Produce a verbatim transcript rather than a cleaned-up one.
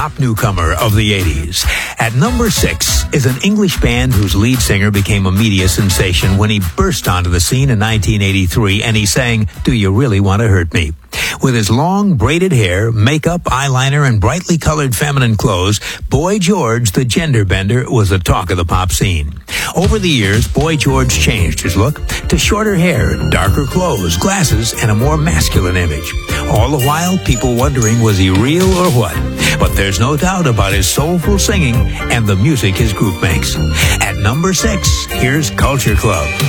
Top newcomer of the eighties. At number six is an English band whose lead singer became a media sensation when he burst onto the scene in nineteen eighty-three and he sang, "Do You Really Want to Hurt Me?" With his long braided hair, makeup, eyeliner, and brightly colored feminine clothes, Boy George, the gender bender, was the talk of the pop scene. Over the years, Boy George changed his look to shorter hair, darker clothes, glasses, and a more masculine image. All the while, people wondering, was he real or what? But there's no doubt about his soulful singing and the music his group makes. At number six, here's Culture Club.